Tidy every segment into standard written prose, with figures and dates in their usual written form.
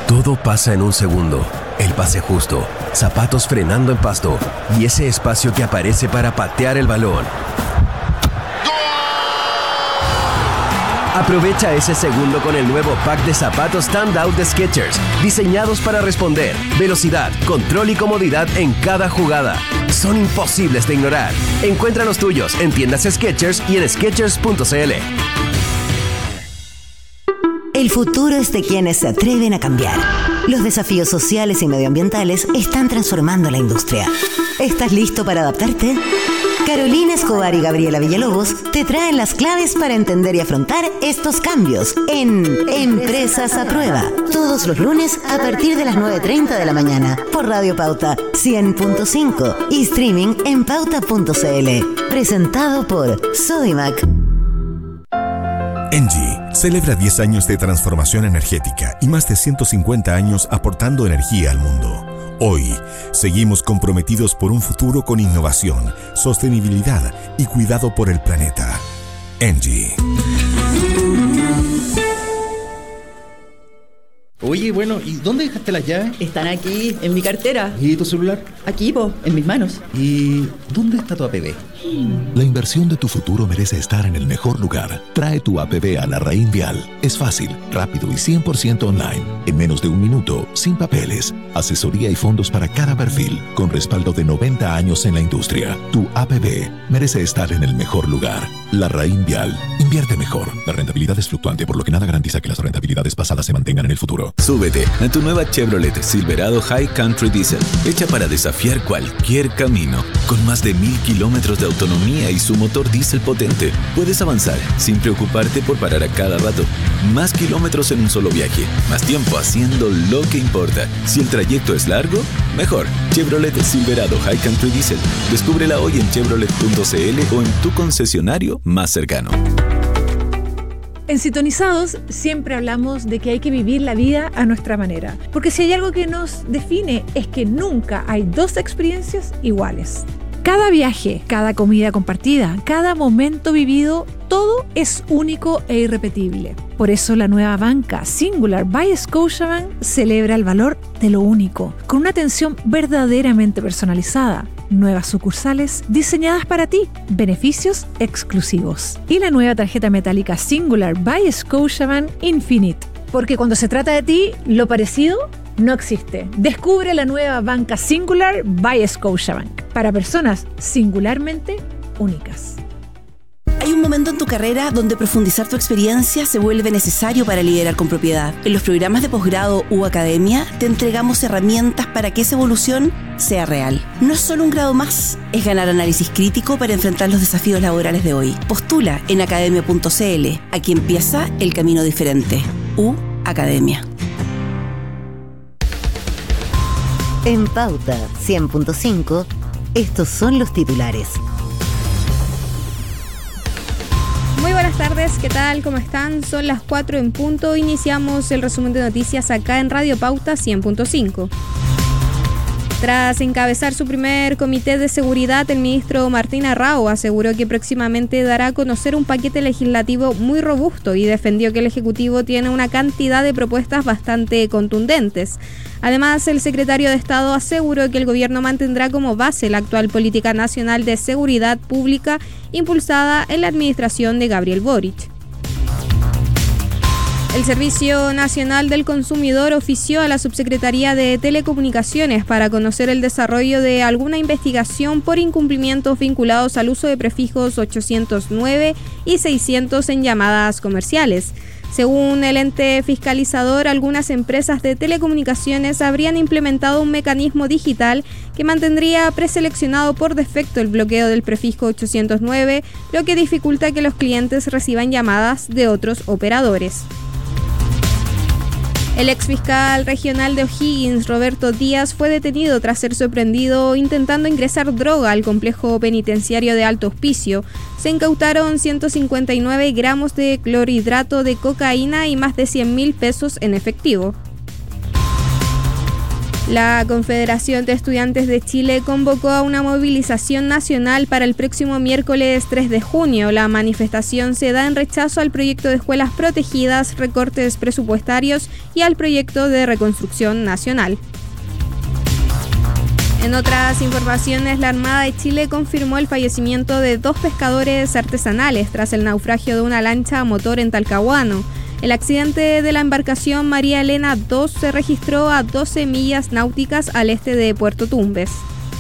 Todo pasa en un segundo. El pase justo, zapatos frenando en pasto y ese espacio que aparece para patear el balón. Aprovecha ese segundo con el nuevo pack de zapatos Standout de Skechers, diseñados para responder. Velocidad, control y comodidad en cada jugada. Son imposibles de ignorar. Encuentra los tuyos en tiendas Skechers y en Skechers.cl. El futuro es de quienes se atreven a cambiar. Los desafíos sociales y medioambientales están transformando la industria. ¿Estás listo para adaptarte? Carolina Escobar y Gabriela Villalobos te traen las claves para entender y afrontar estos cambios en Empresas a Prueba. Todos los lunes a partir de las 9:30 de la mañana por Radio Pauta 100.5 y streaming en pauta.cl. Presentado por Sodimac. Engie celebra 10 años de transformación energética y más de 150 años aportando energía al mundo. Hoy, seguimos comprometidos por un futuro con innovación, sostenibilidad y cuidado por el planeta. Engie. Oye, bueno, ¿y dónde dejaste las llaves? Están aquí, en mi cartera. ¿Y tu celular? Aquí, en mis manos. ¿Y dónde está tu APB? La inversión de tu futuro merece estar en el mejor lugar. Trae tu APB a Larraín Vial. Es fácil, rápido y 100% online. En menos de un minuto, sin papeles. Asesoría y fondos para cada perfil, con respaldo de 90 años en la industria. Tu APB merece estar en el mejor lugar. Larraín Vial. Invierte mejor. La rentabilidad es fluctuante, por lo que nada garantiza que las rentabilidades pasadas se mantengan en el futuro. Súbete a tu nueva Chevrolet Silverado High Country Diesel, hecha para desafiar cualquier camino. Con más de 1000 kilómetros de autonomía y su motor diésel potente, puedes avanzar sin preocuparte por parar a cada rato. Más kilómetros en un solo viaje, más tiempo haciendo lo que importa. Si el trayecto es largo, mejor. Chevrolet Silverado High Country Diesel. Descúbrela hoy en chevrolet.cl o en tu concesionario más cercano. En Sintonizados siempre hablamos de que hay que vivir la vida a nuestra manera, porque si hay algo que nos define es que nunca hay dos experiencias iguales. Cada viaje, cada comida compartida, cada momento vivido, todo es único e irrepetible. Por eso la nueva banca Singular by Scotiabank celebra el valor de lo único, con una atención verdaderamente personalizada. Nuevas sucursales diseñadas para ti, beneficios exclusivos. Y la nueva tarjeta metálica Singular by Scotiabank Infinite. Porque cuando se trata de ti, lo parecido no existe. Descubre la nueva banca Singular by Scotiabank. Para personas singularmente únicas. Hay un momento en tu carrera donde profundizar tu experiencia se vuelve necesario para liderar con propiedad. En los programas de posgrado u academia te entregamos herramientas para que esa evolución sea real. No es solo un grado más, es ganar análisis crítico para enfrentar los desafíos laborales de hoy. Postula en academia.cl. Aquí empieza el camino diferente. Academia. En Pauta 100.5, estos son los titulares. Muy buenas tardes, ¿qué tal? ¿Cómo están? Son las 4 en punto. Iniciamos el resumen de noticias acá en Radio Pauta 100.5. Tras encabezar su primer comité de seguridad, el ministro Martín Arrao aseguró que próximamente dará a conocer un paquete legislativo muy robusto y defendió que el Ejecutivo tiene una cantidad de propuestas bastante contundentes. Además, el secretario de Estado aseguró que el gobierno mantendrá como base la actual política nacional de seguridad pública impulsada en la administración de Gabriel Boric. El Servicio Nacional del Consumidor ofició a la Subsecretaría de Telecomunicaciones para conocer el desarrollo de alguna investigación por incumplimientos vinculados al uso de prefijos 809 y 600 en llamadas comerciales. Según el ente fiscalizador, algunas empresas de telecomunicaciones habrían implementado un mecanismo digital que mantendría preseleccionado por defecto el bloqueo del prefijo 809, lo que dificulta que los clientes reciban llamadas de otros operadores. El exfiscal regional de O'Higgins, Roberto Díaz, fue detenido tras ser sorprendido intentando ingresar droga al complejo penitenciario de Alto Hospicio. Se incautaron 159 gramos de clorhidrato de cocaína y más de 100.000 pesos en efectivo. La Confederación de Estudiantes de Chile convocó a una movilización nacional para el próximo miércoles 3 de junio. La manifestación se da en rechazo al proyecto de escuelas protegidas, recortes presupuestarios y al proyecto de reconstrucción nacional. En otras informaciones, la Armada de Chile confirmó el fallecimiento de 2 pescadores artesanales tras el naufragio de una lancha a motor en Talcahuano. El accidente de la embarcación María Elena II se registró a 12 millas náuticas al este de Puerto Tumbes.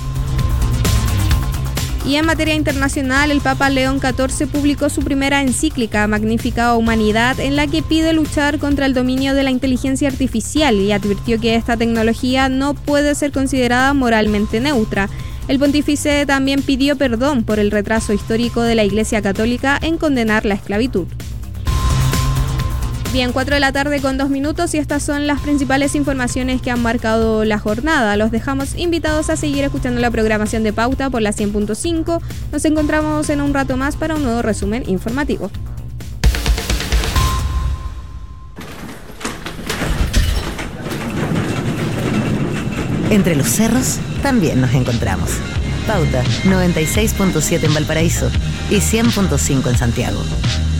Y en materia internacional, el Papa León XIV publicó su primera encíclica, Magnificat Humanidad, en la que pide luchar contra el dominio de la inteligencia artificial y advirtió que esta tecnología no puede ser considerada moralmente neutra. El pontífice también pidió perdón por el retraso histórico de la Iglesia Católica en condenar la esclavitud. Bien, 4 de la tarde con 2 minutos y estas son las principales informaciones que han marcado la jornada. Los dejamos invitados a seguir escuchando la programación de Pauta por la 100.5. Nos encontramos en un rato más para un nuevo resumen informativo. Entre los cerros también nos encontramos. Pauta 96.7 en Valparaíso y 100.5 en Santiago.